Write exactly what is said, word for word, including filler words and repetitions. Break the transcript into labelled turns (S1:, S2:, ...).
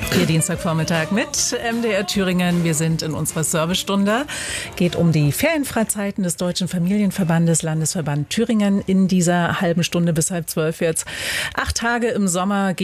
S1: Ihr Dienstagvormittag mit M D R Thüringen. Wir sind in unserer Servicestunde. Geht um die Ferienfreizeiten des Deutschen Familienverbandes, Landesverband Thüringen. In dieser halben Stunde bis halb zwölf jetzt. Acht Tage im Sommer